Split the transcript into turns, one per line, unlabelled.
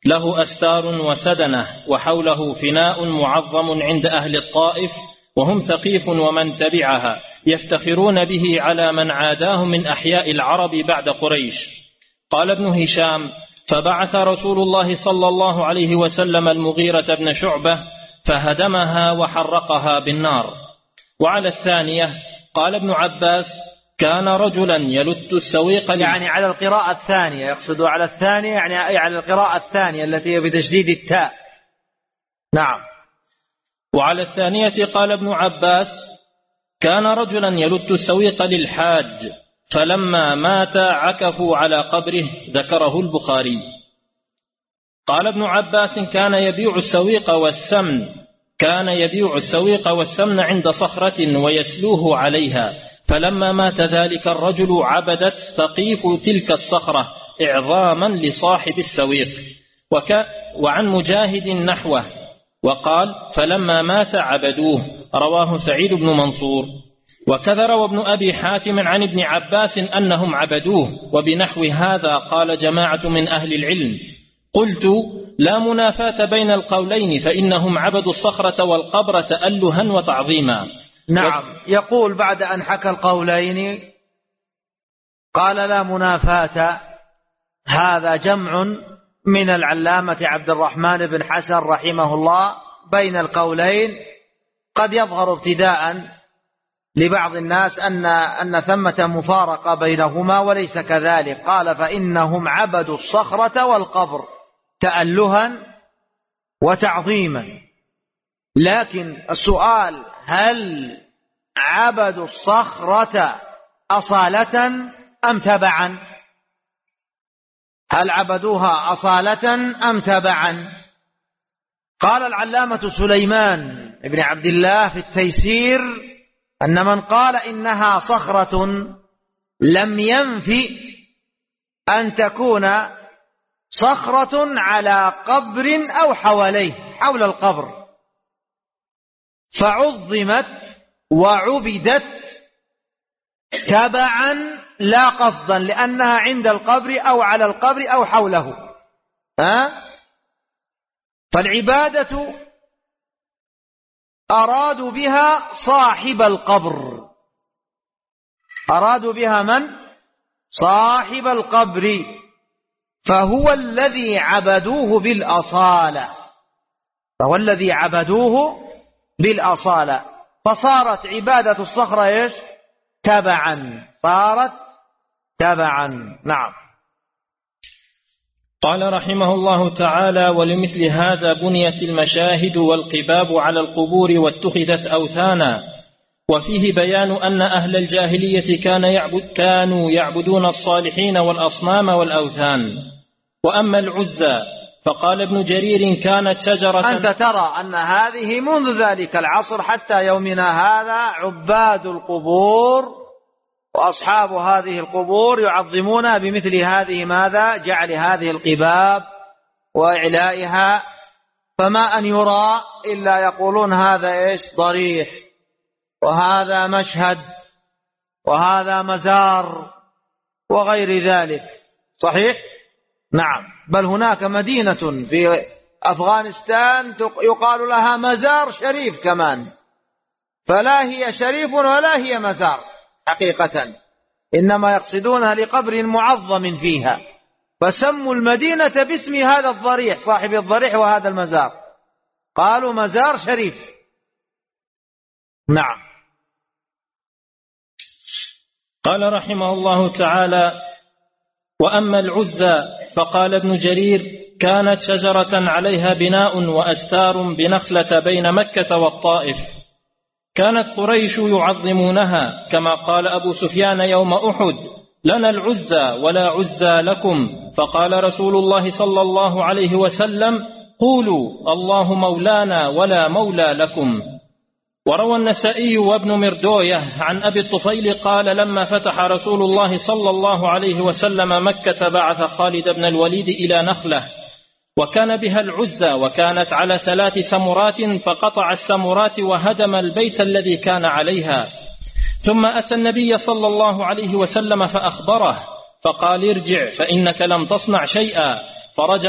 له أستار وسدنة، وحوله فناء معظم عند أهل الطائف، وهم ثقيف ومن تبعها، يفتخرون به على من عاداه من أحياء العرب بعد قريش. قال ابن هشام: فبعث رسول الله صلى الله عليه وسلم المغيرة بن شعبة فهدمها وحرقها بالنار. وعلى الثانية قال ابن عباس: كان رجلا يلت السويق،
يعني على القراءة الثانية، يقصد على الثانية يعني أي على القراءة الثانية التي بتشديد التاء. نعم.
وعلى الثانية قال ابن عباس: كان رجلا يلت السويق للحاج، فلما مات عكفوا على قبره، ذكره البخاري. قال ابن عباس: كان يبيع السويق والسمن عند صخرة ويسلوه عليها، فلما مات ذلك الرجل عبدت ثقيف تلك الصخرة إعظاما لصاحب السويق. وعن مجاهد نحوه، وقال: فلما مات عبدوه. رواه سعيد بن منصور. وكذا روى ابن أبي حاتم عن ابن عباس أنهم عبدوه، وبنحو هذا قال جماعة من أهل العلم. قلت: لا منافاة بين القولين، فإنهم عبدوا الصخرة والقبر تألها وتعظيما.
نعم. يقول بعد أن حكى القولين قال: لا منافاة. هذا جمع من العلامة عبد الرحمن بن حسن رحمه الله بين القولين. قد يظهر ابتداء لبعض الناس أن ثمة مفارقة بينهما، وليس كذلك. قال: فإنهم عبدوا الصخرة والقبر تألها وتعظيما. لكن السؤال: هل عبدوا الصخرة أصالة أم تبعا؟ هل عبدوها أصالة أم تبعا؟ قال العلامة سليمان بن عبد الله في التيسير أن من قال إنها صخرة لم ينفي أن تكون صخرة على قبر أو حواليه، حول القبر، فعظمت وعبدت تبعا لا قصدا، لأنها عند القبر أو على القبر أو حوله. فالعبادة أرادوا بها صاحب القبر، أرادوا بها من؟ صاحب القبر، فهو الذي عبدوه بالأصالة، فهو الذي عبدوه بالأصالة. فصارت عبادة الصخرة إيش؟ تبعا، صارت تبعا. نعم.
قال رحمه الله تعالى: ولمثل هذا بنيت المشاهد والقباب على القبور واتخذت أوثانا. وفيه بيان أن أهل الجاهلية كانوا يعبدون الصالحين والأصنام والأوثان. وأما العزى فقال ابن جرير: كانت شجرة.
أنت ترى أن هذه منذ ذلك العصر حتى يومنا هذا عباد القبور وأصحاب هذه القبور يعظمون بمثل هذه ماذا؟ جعل هذه القباب وإعلائها، فما أن يرى إلا يقولون هذا إيش؟ ضريح، وهذا مشهد، وهذا مزار، وغير ذلك. صحيح؟ نعم. بل هناك مدينة في أفغانستان يقال لها مزار شريف كمان، فلا هي شريف ولا هي مزار حقيقة، إنما يقصدونها لقبر معظم فيها، فسموا المدينة باسم هذا الضريح، صاحب الضريح وهذا المزار، قالوا مزار شريف. نعم.
قال رحمه الله تعالى: وأما العزى فقال ابن جرير: كانت شجرة عليها بناء وأستار بنخلة بين مكة والطائف، كانت قريش يعظمونها، كما قال أبو سفيان يوم أحد: لنا العزى ولا عزى لكم. فقال رسول الله صلى الله عليه وسلم: قولوا الله مولانا ولا مولى لكم. وروى النسائي وابن مردوية عن أبي الطفيل قال: لما فتح رسول الله صلى الله عليه وسلم مكة بعث خالد بن الوليد إلى نخلة، وكان بها العزى، وكانت على 3 سمرات، فقطع السمرات وهدم البيت الذي كان عليها. ثم أتى النبي صلى الله عليه وسلم فأخبره، فقال: ارجع فإنك لم تصنع شيئا. فرجع